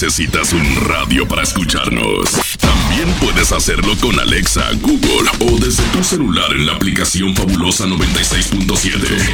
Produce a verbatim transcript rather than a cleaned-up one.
necesitas un radio para escucharnos. También puedes hacerlo con Alexa, Google o desde tu celular en la aplicación Fabulosa noventa y seis punto siete.